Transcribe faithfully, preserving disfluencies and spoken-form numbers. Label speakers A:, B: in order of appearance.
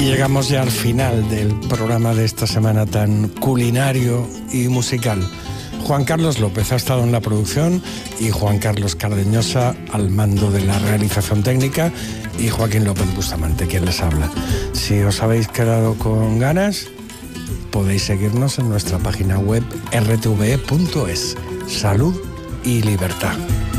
A: Y llegamos ya al final del programa de esta semana tan culinario y musical. Juan Carlos López ha estado en la producción y Juan Carlos Cardeñosa al mando de la realización técnica y Joaquín López Bustamante, quien les habla. Si os habéis quedado con ganas, podéis seguirnos en nuestra página web erre te ve punto es. Salud y libertad.